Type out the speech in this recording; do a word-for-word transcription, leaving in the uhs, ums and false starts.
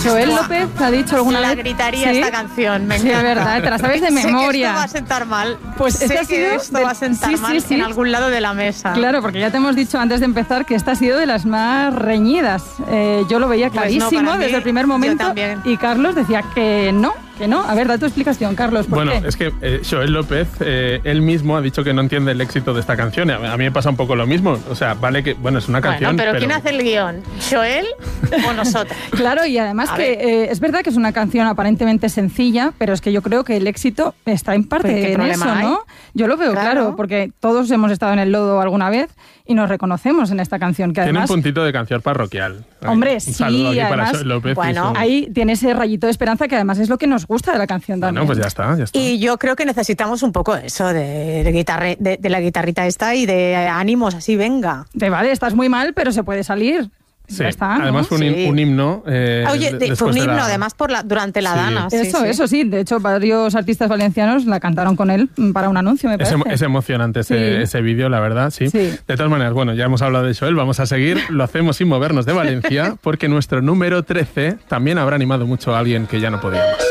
Joel López ha dicho alguna la vez... La gritaría ¿Sí? esta canción, me Sí, encanta. es verdad, te la sabes de memoria. Sé que esto va a sentar mal. Pues sé este ha que sido esto de... va a sentar sí, sí, mal sí. en algún lado de la mesa. Claro, porque ya te hemos dicho antes de empezar que esta ha sido de las más reñidas. Eh, yo lo veía clarísimo pues no, para desde mí, el primer momento. yo también. Y Carlos decía que no, que no. A ver, da tu explicación, Carlos, ¿por bueno, qué? es que eh, Joel López, eh, él mismo ha dicho que no entiende el éxito de esta canción. A, a mí me pasa un poco lo mismo. O sea, vale que, bueno, es una canción, Bueno, pero, pero... ¿quién hace el guión? ¿Joel o nosotros? Claro, y además A que eh, es verdad que es una canción aparentemente sencilla, pero es que yo creo que el éxito está en parte Pues, ¿qué en eso, problema hay? ¿no? Yo lo veo claro. Claro. porque todos hemos estado en el lodo alguna vez y nos reconocemos en esta canción, que Tiene además... un puntito de canción parroquial. Hombre, un sí, saludo aquí además, para Joel López. bueno, y su- Ahí tiene ese rayito de esperanza que además es lo que nos gusta de la canción también. Bueno, pues ya está, ya está. Y yo creo que necesitamos un poco eso de, de, guitarre, de, de la guitarrita esta y de ánimos, así, venga. Te vale, estás muy mal, pero se puede salir. Sí, Ya está, ¿no? además fue un, Sí. un himno. Eh, Oye, de- fue después un de himno, la- además, por la, durante la Sí. dana. sí, Eso, sí. eso sí. De hecho, varios artistas valencianos la cantaron con él para un anuncio, me Es, parece. emo- es emocionante ese, Sí. ese vídeo, la verdad, sí. Sí. De todas maneras, bueno, ya hemos hablado de Joel, vamos a seguir. Lo hacemos sin movernos de Valencia, porque nuestro número trece también habrá animado mucho a alguien que ya no podía más.